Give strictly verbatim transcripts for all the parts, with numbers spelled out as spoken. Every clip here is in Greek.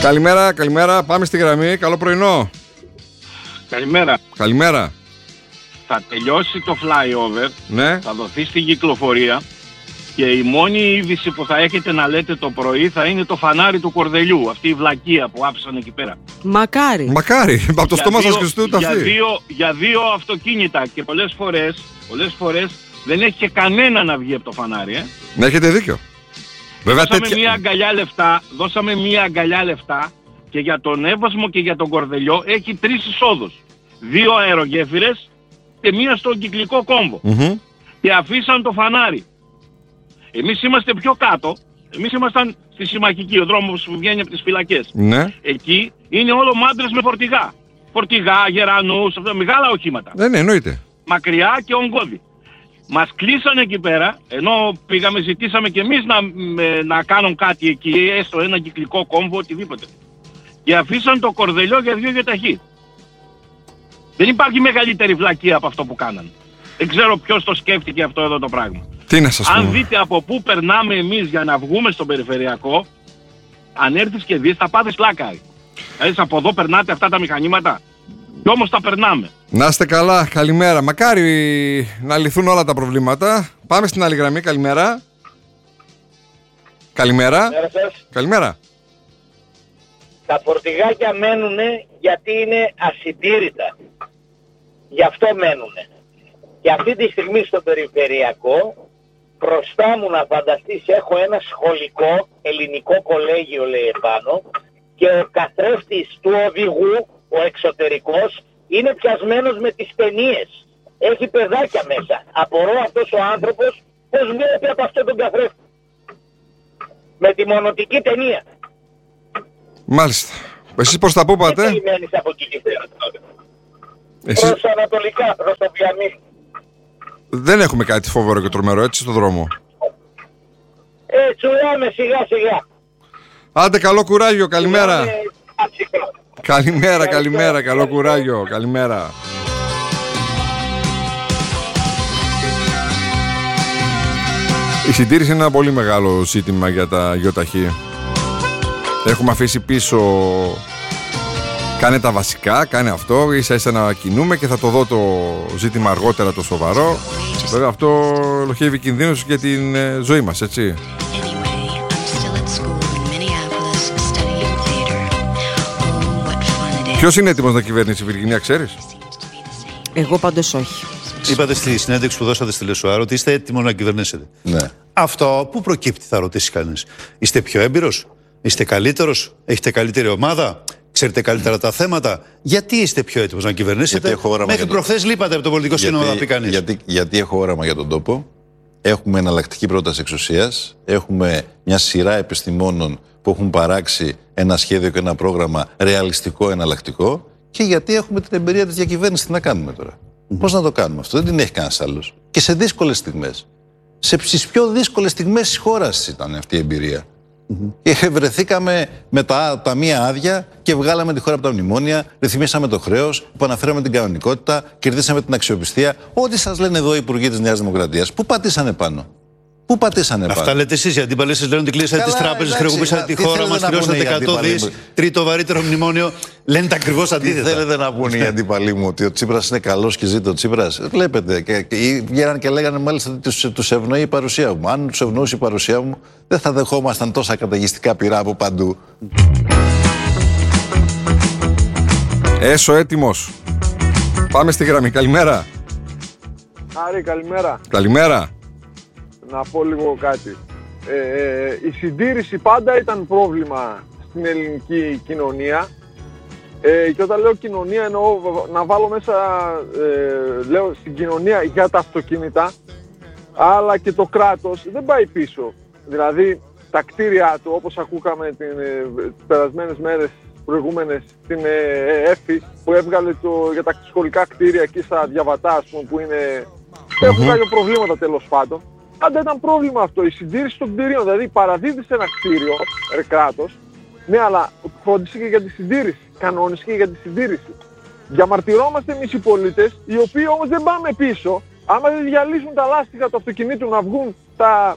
Καλημέρα, καλημέρα. Πάμε στη γραμμή. Καλό πρωινό. Καλημέρα. Καλημέρα. Θα τελειώσει το flyover, Ναι. θα δοθεί στην κυκλοφορία και η μόνη είδηση που θα έχετε να λέτε το πρωί θα είναι το φανάρι του Κορδελιού. Αυτή η βλακεία που άφησαν εκεί πέρα. Μακάρι. Μακάρι. Από το Για στόμα δύο- σας Χριστού για αυτή. δύο, για δύο αυτοκίνητα και πολλές φορές, πολλές φορές δεν έχει και κανένα να βγει από το φανάρι. Ε. Να έχετε δίκιο. Βέβαια Δώσαμε τέτοια... μια αγκαλιά λεφτά, δώσαμε μια αγκαλιά λεφτά και για τον Εύωσμο και για τον Κορδελιό έχει τρεις εισόδους. Δύο αερογέφυρες και μία στον κυκλικό κόμβο. Μμμ. Και αφήσαν το φανάρι. Εμείς είμαστε πιο κάτω, εμείς ήμασταν στη Συμμαχική, ο δρόμος που βγαίνει από τις φυλακές. Ναι. Εκεί είναι όλο μάντρες με φορτηγά. Φορτηγά, γερανούς, αυτά, μεγάλα οχήματα. Ναι, ναι, εννοείται. Μακριά και ογκώδη. Μας κλείσανε εκεί πέρα, ενώ πήγαμε, ζητήσαμε κι εμείς να, με, να κάνουν κάτι εκεί, έστω ένα κυκλικό κόμβο, οτιδήποτε. Και αφήσαν το Κορδελιό για δύο γεταχή. Δεν υπάρχει μεγαλύτερη βλακεία από αυτό που κάνανε. Δεν ξέρω ποιος το σκέφτηκε αυτό εδώ το πράγμα. Τι να σας Αν πω. δείτε από πού περνάμε εμείς για να βγούμε στον περιφερειακό, αν έρθεις και δεις θα πάθεις πλάκα. Δηλαδή από εδώ περνάτε αυτά τα μηχανήματα. Κι όμως τα περνάμε. Να είστε καλά, καλημέρα. Μακάρι να λυθούν όλα τα προβλήματα. Πάμε στην άλλη γραμμή, καλημέρα. Καλημέρα. Καλημέρα σας. Καλημέρα. Τα φορτηγάκια μένουνε γιατί είναι ασυντήρητα. Γι' αυτό μένουνε. Και αυτή τη στιγμή στο περιφερειακό, μπροστά μου να φανταστείς έχω ένα σχολικό ελληνικό κολέγιο λέει επάνω και ο καθρέφτης του οδηγού, ο εξωτερικός, είναι πιασμένος με τις ταινίες. Έχει παιδάκια μέσα. Απορώ αυτός ο άνθρωπος πώς βλέπει από αυτόν τον καθρέφτη. Με τη μονοτική ταινία. Μάλιστα. Εσείς προς τα πού Τι πάτε? περιμένεις από εκεί και πέρα τώρα. Εσείς... Προς ανατολικά, προς το Βιαμί. Δεν έχουμε κάτι φοβερό και τρομερό έτσι στο δρόμο. Ε, τσουλάμε σιγά σιγά. Άντε καλό κουράγιο, καλημέρα. Τσουλάμε αψυχρό. Καλημέρα, καλημέρα, καλό κουράγιο, καλημέρα. Η συντήρηση είναι ένα πολύ μεγάλο ζήτημα για τα γιοταχή. Έχουμε αφήσει πίσω. Κάνε τα βασικά, κάνε αυτό, ίσα ίσα να κινούμε και θα το δω το ζήτημα αργότερα το σοβαρό. Βέβαια αυτό ελοχεύει κινδύνους για την ε, ζωή μας, έτσι. Ποιος είναι έτοιμος να κυβερνήσει η Βιργινία, ξέρεις? Εγώ πάντως όχι. Είπατε στη συνέντευξη που δώσατε στη Λεσουάρο ότι είστε έτοιμοι να κυβερνήσετε. Ναι. Αυτό πού προκύπτει, θα ρωτήσει κανείς. Είστε πιο έμπειρος, είστε καλύτερος, έχετε καλύτερη ομάδα, ξέρετε καλύτερα τα θέματα. Γιατί είστε πιο έτοιμος να κυβερνήσετε? Γιατί έχω όραμα Μέχρι για το- προχθές λείπατε από το πολιτικό σύνολο, θα πει κανείς. γιατί, γιατί έχω όραμα για τον τόπο. Έχουμε εναλλακτική πρόταση εξουσίας. Έχουμε μια σειρά επιστημόνων που έχουν παράξει ένα σχέδιο και ένα πρόγραμμα ρεαλιστικό, εναλλακτικό. Και γιατί έχουμε την εμπειρία της διακυβέρνησης. Τι να κάνουμε τώρα? Mm-hmm. Πώς να το κάνουμε αυτό? Δεν την έχει κανένας άλλος. Και σε δύσκολες στιγμές. Σε στις πιο δύσκολες στιγμές της χώρας ήταν αυτή η εμπειρία. Mm-hmm. Και βρεθήκαμε με τα ταμεία άδεια και βγάλαμε τη χώρα από τα μνημόνια, ρυθμίσαμε το χρέος, επαναφέραμε την κανονικότητα, κερδίσαμε την αξιοπιστία. Ό,τι σας λένε εδώ οι υπουργοί της Νέας Δημοκρατίας, πού πατήσανε πάνω? Πού πατήσανε πάνω? Αυτά λέτε εσείς. Οι αντίπαλοι σας λένε ότι κλείσατε τις Καλά, τράπεζες, εντάξει, χρεοκοπήσατε τη τι χώρα θέλετε μας, να πληρώσατε πούνε οι εκατό αντίπαλοι δις, μου? τρίτο βαρύτερο μνημόνιο. Λένε τα ακριβώς Τι αντίθετα. θέλετε να πούνε οι αντίπαλοι μου, ότι ο Τσίπρας είναι καλός και ζήτω ο Τσίπρας? Βλέπετε, και, και βγαίναν και λέγανε μάλιστα ότι τους, τους ευνοεί η παρουσία μου. Αν τους ευνοούσε η παρουσία μου, δεν θα δεχόμασταν τόσα καταιγιστικά πυρά από παντού. Έσω έτοιμος. Πάμε στη γραμμή, καλημέρα. Άρη, καλημέρα. Καλημέρα. Να πω λίγο κάτι. Ε, η συντήρηση πάντα ήταν πρόβλημα στην ελληνική κοινωνία. Ε, και όταν λέω κοινωνία εννοώ να βάλω μέσα, ε, λέω στην κοινωνία για τα αυτοκίνητα, αλλά και το κράτος δεν πάει πίσω. Δηλαδή τα κτίρια του, όπως ακούγαμε την, ε, τις περασμένες μέρες προηγούμενες, την ε, ΕΦΗ που έβγαλε το, για τα σχολικά κτίρια εκεί στα Διαβατά, ας πούμε, που είναι... Mm-hmm. Έχουν κάποια προβλήματα τέλος πάντων. Πάντα ήταν πρόβλημα αυτό, η συντήρηση των κτίριων. Δηλαδή παραδίδεις ένα κτίριο, ρε κράτος, ναι, αλλά φρόντισε και για τη συντήρηση, κανόνισε και για τη συντήρηση. Διαμαρτυρόμαστε εμείς οι πολίτες, οι οποίοι όμως δεν πάμε πίσω. Άμα δεν διαλύσουν τα λάστιχα του αυτοκινήτου να βγουν τα,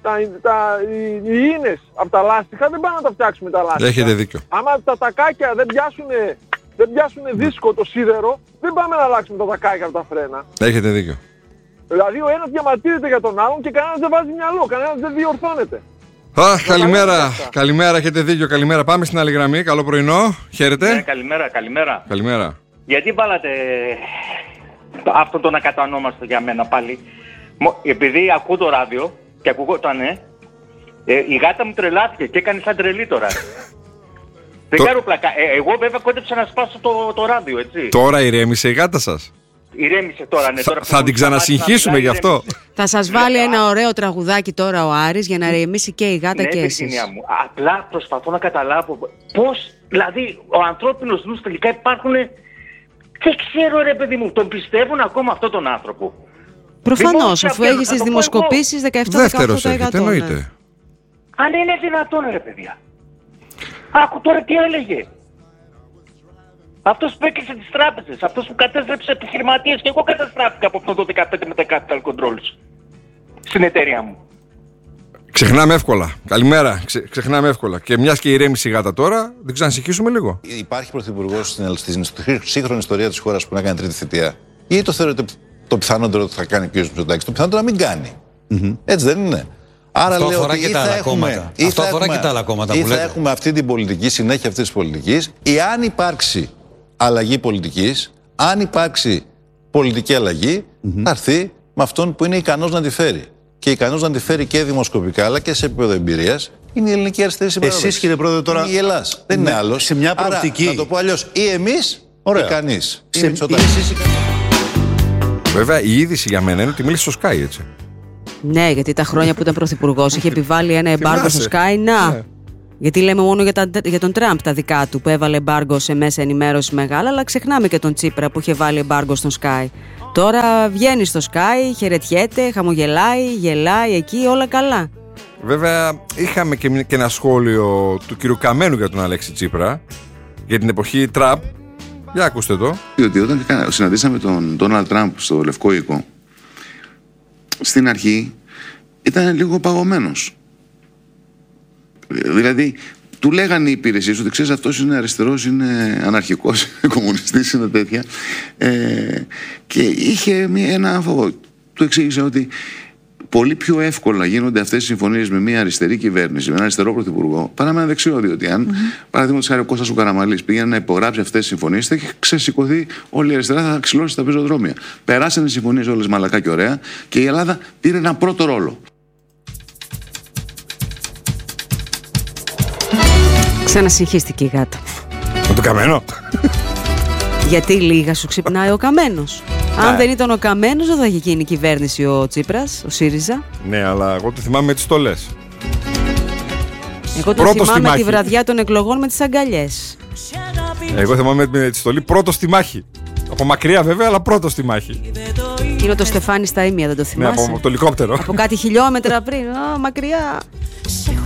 τα, τα, οι, οι ίνες από τα λάστιχα δεν πάνε να τα φτιάξουμε τα λάστιχα. Έχετε δίκιο. Άμα τα τακάκια δεν πιάσουνε, δεν πιάσουνε δίσκο το σίδερο, δεν πάμε να αλλάξουμε τα τακάκια από τα φρένα. Έχετε δίκιο. Δηλαδή ο ένας διαμαρτύρεται για τον άλλον και κανένας δεν βάζει μυαλό, κανένας δεν διορθώνεται. Αχ, καλημέρα, καλημέρα, έχετε δίκιο, καλημέρα. Πάμε στην άλλη γραμμή, καλό πρωινό, χαίρετε. Ναι, καλημέρα, καλημέρα. Καλημέρα. Γιατί βάλατε αυτό τον ακατανόμαστο για μένα πάλι? Επειδή ακούω το ράδιο και ακούγοτανε, ε, η γάτα μου τρελάθηκε και έκανε σαν τρελή τώρα. Δεν κάνω πλάκα. Ε, εγώ βέβαια κόντεψα να σπάσω το, το ράδιο, έτσι. Τώρα ηρέμησε η γάτα σας? Ηρέμησε τώρα, ναι. Τώρα θα, θα την ξανασυγχύσουμε γι' αυτό. Θα σας βάλει ένα ωραίο τραγουδάκι τώρα ο Άρης για να ηρεμήσει και η γάτα ναι, και εσείς. Μου. Απλά προσπαθώ να καταλάβω πώς, δηλαδή, ο ανθρώπινος νους τελικά υπάρχουν. Δεν ξέρω, ρε παιδί μου, τον πιστεύουν ακόμα αυτόν τον άνθρωπο? Προφανώς, αφού έχει στις δημοσκοπήσεις δεκαεπτά με δεκαοκτώ τοις εκατό. Δεύτερος έχετε, εννοείται. Αν είναι δυνατόν, ρε παιδιά. Άκου τώρα τι έλεγε. Αυτός που έκλεισε τις τράπεζες, αυτός που κατέστρεψε επιχειρηματίες, και εγώ καταστράφηκα από αυτό το δεκαπέντε με τα capital controls στην εταιρεία μου. Ξεχνάμε εύκολα. Καλημέρα. Ξε, ξεχνάμε εύκολα. Και μιας και ηρέμησε η γάτα τώρα, δεν ξανασυγχύσουμε λίγο. Υπάρχει πρωθυπουργός στην, στην σύγχρονη ιστορία της χώρας που να κάνει τρίτη θητεία? Ή το θεωρείτε το πιθανότερο ότι θα κάνει ο κ. Μητσοτάκης? Το πιθανότερο να μην κάνει. Mm-hmm. Έτσι δεν είναι? Άρα αυτό λέω αφορά ότι και τα άλλα κόμματα. Αυτό αφορά έχουμε, και τα άλλα κόμματα ή που θα λέτε. έχουμε αυτή την πολιτική, συνέχεια αυτής της πολιτικής, ή αν υπάρξει αλλαγή πολιτικής, αν υπάρξει πολιτική αλλαγή, mm-hmm. θα έρθει με αυτόν που είναι ικανός να τη φέρει. Και ικανός να τη φέρει και δημοσκοπικά, αλλά και σε επίπεδο εμπειρίας, είναι η ελληνική αριστερή συμπαράσταση. Εσείς, κύριε Πρόεδρε, τώρα. Είναι η Ελλάς. Δεν ναι, είναι άλλος. Σε μια προοπτική. Άρα, να το πω αλλιώς, ή εμείς ή κανείς. Σε... Βέβαια, η είδηση για μένα είναι ότι μίλησε στο Sky, έτσι. Ναι, γιατί τα χρόνια που ήταν πρωθυπουργός είχε επιβάλει ένα εμπάργκο στο Sky. Να. Ναι. Γιατί λέμε μόνο για, τα, για τον Τραμπ τα δικά του που έβαλε εμπάργκο σε μέσα ενημέρωση μεγάλα, αλλά ξεχνάμε και τον Τσίπρα που είχε βάλει εμπάργκο στον Sky. Τώρα βγαίνει στο Sky, χαιρετιέται, χαμογελάει, γελάει εκεί, όλα καλά. Βέβαια, είχαμε και, και ένα σχόλιο του κ. Καμένου για τον Αλέξη Τσίπρα για την εποχή Τραμπ. Για ακούστε το. Διότι όταν συναντήσαμε τον Ντόναλντ Τραμπ στο Λευκό Οίκο, στην αρχή ήταν λίγο παγωμένος. Δηλαδή, του λέγανε οι υπηρεσίες ότι ξέρεις, αυτός είναι αριστερός, είναι αναρχικός, είναι κομμουνιστής, είναι τέτοια. Ε, και είχε μία, ένα φόβο. Του εξήγησε ότι πολύ πιο εύκολα γίνονται αυτές οι συμφωνίες με μια αριστερή κυβέρνηση, με ένα αριστερό πρωθυπουργό, παρά με ένα δεξιό. Διότι αν, mm-hmm. παραδείγματος χάρη, ο Κώστας ο Καραμανλής πήγαινε να υπογράψει αυτές τις συμφωνίες, θα έχει ξεσηκωθεί όλη η αριστερά, θα ξυλώσει τα πεζοδρόμια. Περάσανε οι συμφωνίες όλες μαλακά και ωραία και η Ελλάδα πήρε ένα πρώτο ρόλο. Ξανασυγχύστηκε η γάτα. Με το Καμένο. Γιατί λίγα σου ξυπνάει ο Καμένος. Αν δεν ήταν ο Καμένος, δεν θα είχε γίνει η κυβέρνηση ο Τσίπρας, ο ΣΥΡΙΖΑ. Ναι, αλλά εγώ το θυμάμαι με τις στολές. Εγώ το πρώτο θυμάμαι τη βραδιά των εκλογών με τις αγκαλιές. Εγώ θυμάμαι με τη στολή πρώτο στη μάχη. Από μακριά βέβαια, αλλά πρώτο στη μάχη. Είναι το Στεφάνι στα Ήμια, δεν το θυμάσαι? Ναι, από το ελικόπτερο. Από κάτι χιλιόμετρα πριν, α, μακριά.